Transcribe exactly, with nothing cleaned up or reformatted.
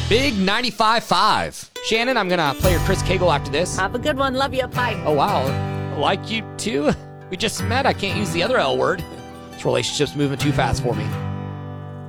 Big ninety-five five. Shannon, I'm going to play your Chris Cagle after this. Have a good one. Love you. Bye. Oh, wow. Like you too? We just met. I can't use the other L word. This relationship's moving too fast for me.